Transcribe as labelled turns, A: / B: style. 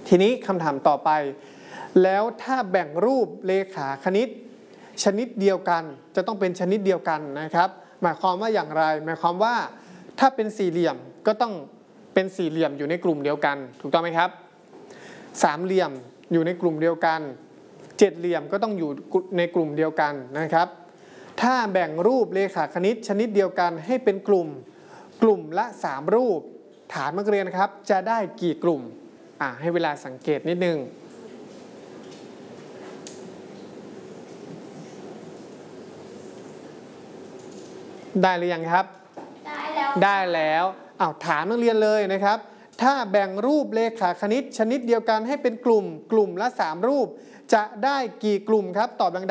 A: ทีนี้คำถามต่อไปแล้วถ้าแบ่งรูปเรขาคณิตชนิดเดียวกันจะต้องเป็นชนิดเดียวกันนะครับหมายความว่าอย่างไรหมายความว่าถ้าเป็นสี่เหลี่ยมก็ต้องเป็นสี่เหลี่ยมอยู่ในกลุ่มเดียวกันถูกต้องไหมครับสามเหลี่ยมอยู่ในกลุ่มเดียวกันเจ็ดเหลี่ยมก็ต้องอยู่ในกลุ่มเดียวกันนะครับถ้าแบ่งรูปเรขาคณิตชนิดเดียวกันให้เป็นกลุ่มละ3รูปถามนักเรียนครับจะได้กี่กลุ่มให้เวลาสังเกตนิดนึงได้หรือยังครับได้แล้วถามนักเรียนเลยนะครับถ้าแบ่งรูปเรขาคณิตชนิดเดียวกันให้เป็นกลุ่มละ3รูปจะได้กี่กลุ่มครับตอบดังๆ